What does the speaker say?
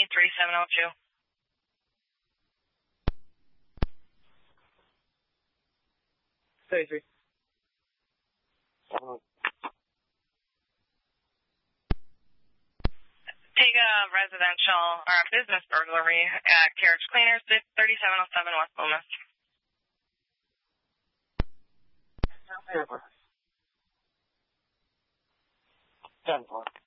3702. Take a residential or a business burglary at Carriage Cleaners, 3707 West Loomis. 10-4.